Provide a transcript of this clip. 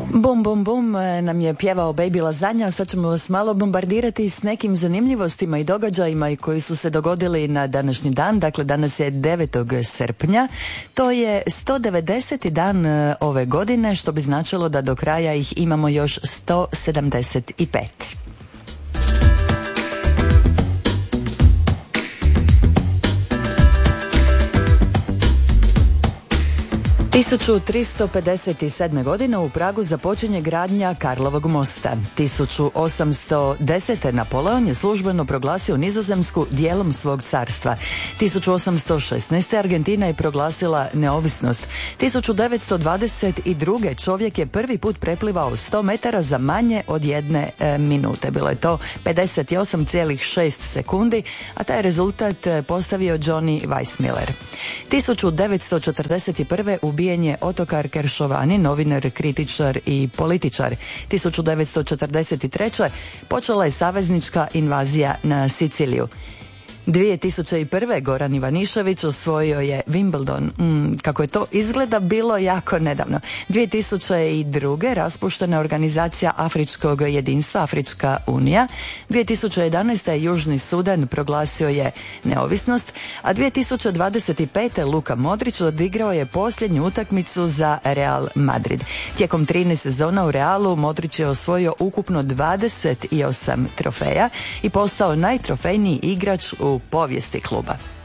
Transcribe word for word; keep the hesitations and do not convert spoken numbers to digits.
Bum, bum, bum nam je pjevao Baby Lasagna. Sad ćemo vas malo bombardirati s nekim zanimljivostima i događajima koji su se dogodili na današnji dan. Dakle, danas je devetog srpnja. To je sto devedeseti dan ove godine, što bi značilo da do kraja ih imamo još sto sedamdeset pet. tisuću tristo pedeset sedme. godine u Pragu započinje gradnja Karlovog mosta. tisuću osamsto desete. Napoleon je službeno proglasio Nizozemsku dijelom svog carstva. tisuću osamsto šesnaeste. Argentina je proglasila neovisnost. tisuću devetsto dvadeset druge. čovjek je prvi put preplivao sto metara za manje od jedne e, minute. Bilo je to pedeset osam zarez šest sekundi, a taj rezultat postavio Johnny Weissmuller. tisuću devetsto četrdeset prve. ubijen je Otokar Keršovani, novinar, kritičar i političar. tisuću devetsto četrdeset treće. počela je saveznička invazija na Siciliju. dvije tisuće prve. Goran Ivanišević osvojio je Wimbledon. Mm, kako je to izgleda bilo jako nedavno. dvije tisuće druge. raspuštena je organizacija Afričkog jedinstva, Afrička unija. dvije tisuće jedanaeste. Južni Sudan proglasio je neovisnost, a dvije tisuće dvadeset pete. Luka Modrić odigrao je posljednju utakmicu za Real Madrid. Tijekom trinaest sezona u Realu Modrić je osvojio ukupno dvadeset osam trofeja i postao najtrofejniji igrač u povijesti kluba.